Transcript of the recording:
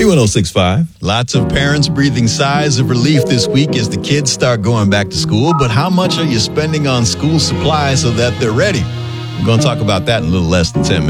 B1065. Lots of parents breathing sighs of relief this week as the kids start going back to school. But how much are you spending on school supplies so that they're ready? We're going to talk about that in a little less than 10 minutes.